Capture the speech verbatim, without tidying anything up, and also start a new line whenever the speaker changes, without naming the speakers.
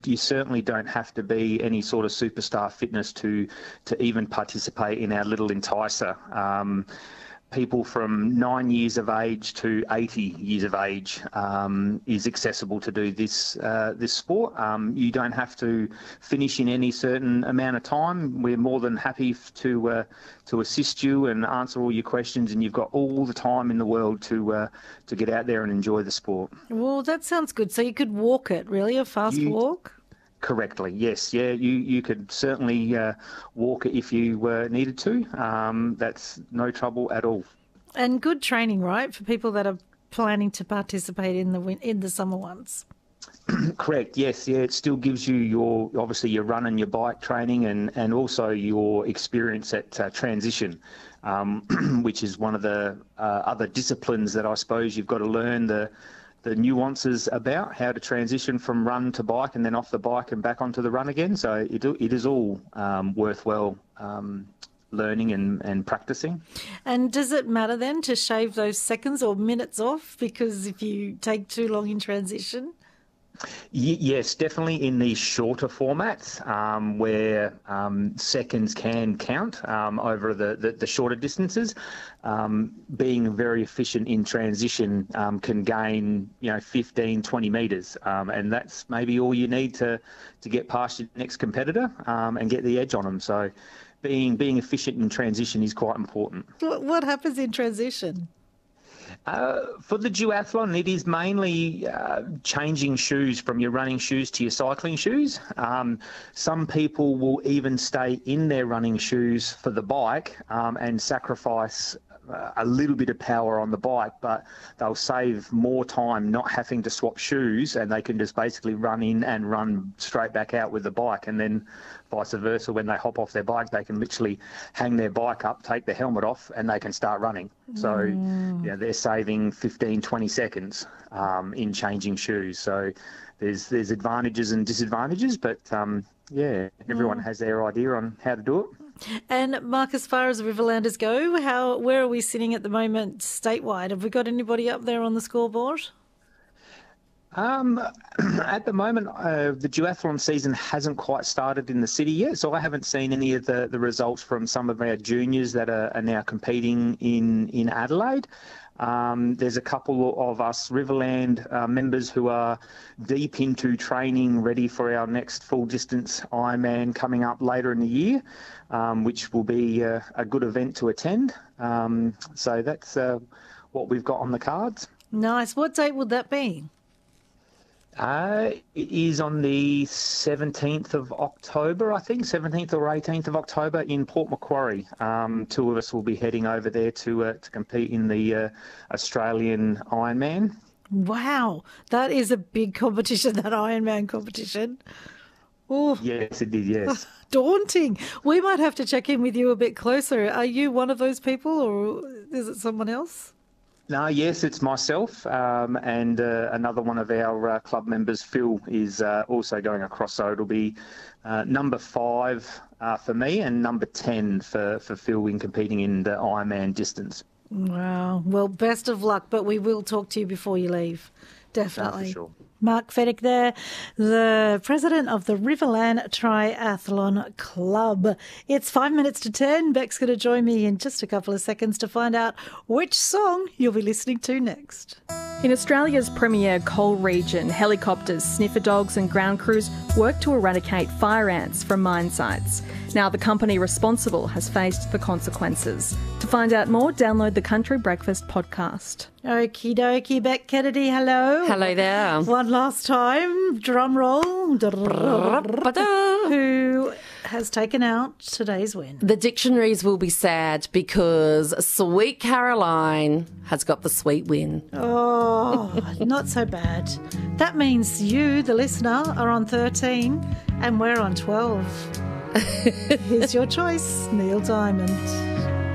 you certainly don't have to be any sort of superstar fitness to to even participate in our little enticer. Um, people from nine years of age to eighty years of age um, is accessible to do this uh, this sport. Um, you don't have to finish in any certain amount of time. We're more than happy to uh, to assist you and answer all your questions, and you've got all the time in the world to uh, to get out there and enjoy the sport.
Well, that sounds good. So you could walk it, really, a fast
You,
walk?
Correctly, yes. Yeah, you, you could certainly uh, walk it if you uh, needed to. Um, that's no trouble at all.
And good training, right, for people that are planning to participate in the win- in the summer ones?
Correct, yes. Yeah, it still gives you your, obviously, your run and your bike training and, and also your experience at uh, transition, um, which is one of the uh, other disciplines that I suppose you've got to learn the the nuances about how to transition from run to bike and then off the bike and back onto the run again. So it, it is all um, worthwhile um, learning and, and practicing.
And does it matter then to shave those seconds or minutes off? Because if you take too long in transition?
Y- yes, definitely in these shorter formats um, where um, seconds can count um, over the, the, the shorter distances. Um, being very efficient in transition um, can gain, you know, fifteen, twenty metres, um, and that's maybe all you need to, to get past your next competitor um, and get the edge on them. So being being efficient in transition is quite important.
What, what happens in transition?
Uh, for the duathlon, it is mainly uh, changing shoes from your running shoes to your cycling shoes. Um, some people will even stay in their running shoes for the bike um, and sacrifice uh, a little bit of power on the bike, but they'll save more time not having to swap shoes, and they can just basically run in and run straight back out with the bike, and then vice versa. When they hop off their bike, they can literally hang their bike up, take the helmet off, and they can start running. So mm. yeah, they're saving fifteen, twenty seconds um, in changing shoes. So there's there's advantages and disadvantages, but um, yeah, everyone mm. has their idea on how to do it.
And Mark, as far as Riverlanders go, how where are we sitting at the moment statewide? Have we got anybody up there on the scoreboard?
Um, at the moment, uh, the duathlon season hasn't quite started in the city yet, so I haven't seen any of the, the results from some of our juniors that are, are now competing in, in Adelaide. Um, there's a couple of us Riverland uh, members who are deep into training, ready for our next full-distance Ironman coming up later in the year, um, which will be uh, a good event to attend. Um, so that's uh, what we've got on the cards.
Nice. What date would that be?
Uh, it is on the seventeenth of October, I think, seventeenth or eighteenth of October in Port Macquarie. Um, two of us will be heading over there to uh, to compete in the uh, Australian Ironman.
Wow, that is a big competition, that Ironman competition. Oh,
yes, it did, yes.
Daunting. We might have to check in with you a bit closer. Are you one of those people, or is it someone else?
No, yes, it's myself um, and uh, another one of our uh, club members, Phil, is uh, also going across. So it'll be uh, number five uh, for me and number ten for, for Phil in competing in the Ironman distance.
Wow. Well, best of luck, but we will talk to you before you leave. Definitely.
No, for sure.
Mark Fedek there, the president of the Riverland Triathlon Club. It's five minutes to ten. Beck's going to join me in just a couple of seconds to find out which song you'll be listening to next.
In Australia's premier coal region, helicopters, sniffer dogs and ground crews work to eradicate fire ants from mine sites. Now the company responsible has faced the consequences. To find out more, download the Country Breakfast podcast.
Okie dokie, Beck Kennedy, hello.
Hello there.
One last time, drum roll. Who has taken out today's win?
The dictionaries will be sad because Sweet Caroline has got the sweet win.
Oh, not so bad. That means you, the listener, are on thirteen and we're on twelve. Here's your choice, Neil Diamond.